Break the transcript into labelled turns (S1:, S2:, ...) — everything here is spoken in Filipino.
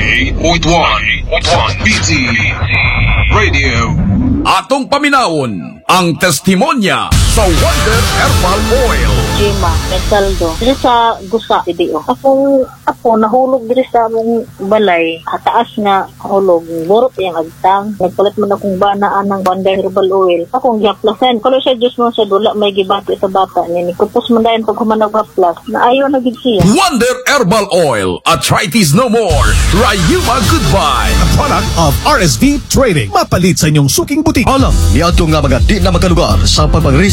S1: 88.1 BT Radio.
S2: Atong paminawon ang testimonya sa Wonder Herbal Oil.
S3: Gima, Mesaldo. Dito sa Gusa, Pidio. Ako nahulog dito sa among balay. Hataas nga hulog. Burot yung agtang. Nagpalit man akong banaan ng Wonder Herbal Oil. Akong giaplasan. Kalo siya Diyos mo sa dula, may gibati sa bata. Kupos man dayon pag humanag haplas. Naayo na gid siya.
S2: Wonder Herbal Oil. Arthritis no more. Rayuma goodbye.
S4: A product of RSV Trading. Mapalit sa inyong suking butik.
S5: Alam, niadto nga mga di na makalugar sa pagpangris